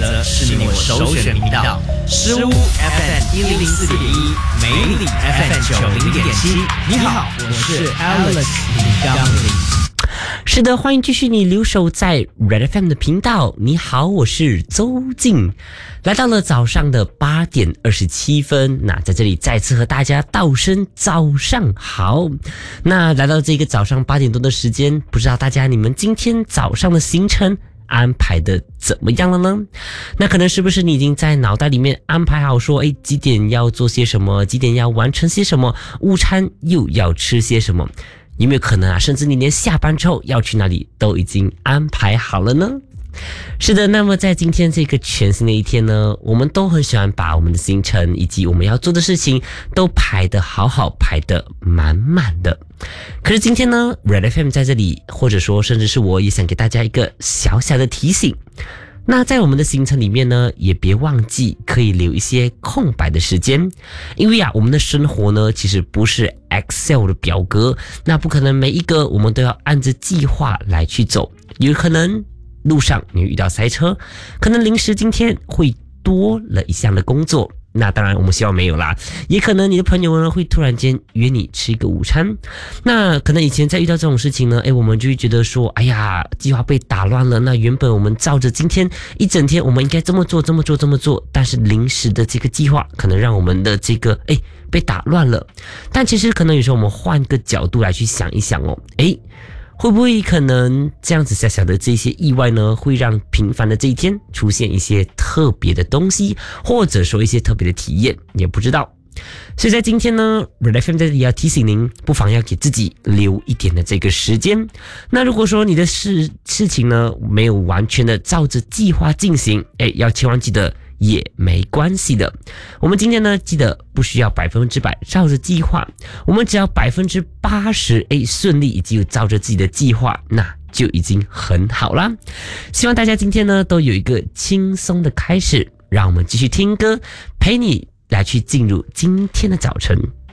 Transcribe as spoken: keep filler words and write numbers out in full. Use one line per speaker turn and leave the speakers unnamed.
择是你我首选频道。失误 F M 一零四点一，美里 F M 九零点七。你好，我是 Alex 李刚林。
是的，欢迎继续你留守在 Red F M 的频道。你好，我是周静，来到了早上的八点二十七分。那在这里再次和大家道声早上好。那来到这个早上八点多的时间，不知道大家你们今天早上的行程安排的怎么样了呢？那可能是不是你已经在脑袋里面安排好说，诶，几点要做些什么，几点要完成些什么，午餐又要吃些什么？有没有可能啊，甚至你连下班之后要去哪里都已经安排好了呢？是的，那么在今天这个全新的一天呢，我们都很喜欢把我们的行程以及我们要做的事情都排得好好，排得满满的。可是今天呢 Red F M 在这里，或者说甚至是我也想给大家一个小小的提醒，那在我们的行程里面呢，也别忘记可以留一些空白的时间，因为啊，我们的生活呢，其实不是 Excel 的表格，那不可能每一个我们都要按着计划来去走，有可能路上你遇到塞车，可能临时今天会多了一项的工作。那当然我们希望没有啦，也可能你的朋友呢会突然间约你吃一个午餐。那可能以前在遇到这种事情呢，诶，我们就会觉得说，哎呀，计划被打乱了。那原本我们照着今天一整天我们应该这么做这么做这么做，但是临时的这个计划可能让我们的这个诶被打乱了。但其实可能有时候我们换个角度来去想一想哦，诶会不会可能这样子小小的这些意外呢，会让平凡的这一天出现一些特别的东西，或者说一些特别的体验，也不知道。所以在今天呢 Red F M 在这里要提醒您，不妨要给自己留一点的这个时间。那如果说你的事事情呢没有完全的照着计划进行，诶，要千万记得也没关系的。我们今天呢，记得不需要百分之百照着计划，我们只要百分之八十诶顺利以及有照着自己的计划，那就已经很好啦。希望大家今天呢都有一个轻松的开始，让我们继续听歌，陪你来去进入今天的早晨。